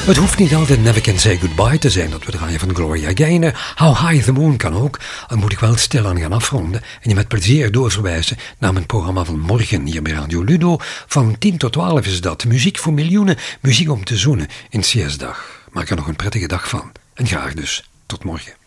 Het hoeft niet altijd Never Can Say Goodbye te zijn dat we draaien van Gloria Gaynor. How High the Moon kan ook. Dan moet ik wel stilaan gaan afronden en je met plezier doorverwijzen naar mijn programma van morgen hier bij Radio Ludo. Van 10 tot 12 is dat. Muziek voor miljoenen, muziek om te zoenen in CS-dag. Maak er nog een prettige dag van. En graag dus. Tot morgen.